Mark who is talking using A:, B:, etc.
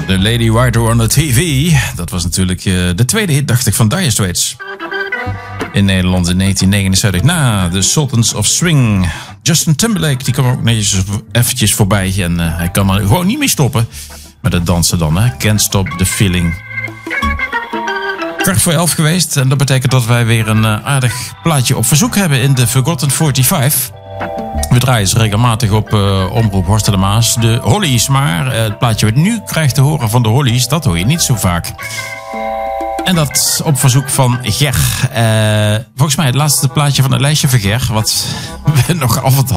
A: The Lady Writer on the TV. Dat was natuurlijk de tweede hit, dacht ik, van Dire Straits. In Nederland in 1979. Na The Sultans of Swing. Justin Timberlake, die kwam ook netjes eventjes voorbij. En hij kan er gewoon niet mee stoppen. Met het dansen dan, hè. Can't Stop the Feeling. 11:15 geweest. En dat betekent dat wij weer een aardig plaatje op verzoek hebben in de Forgotten 45. We draaien ze regelmatig op Omroep Horst en de Maas. De Hollies, maar het plaatje wat nu krijgt te horen van de Hollies, dat hoor je niet zo vaak. En dat op verzoek van Ger. Volgens mij het laatste plaatje van het lijstje van Ger, wat we nog af en toe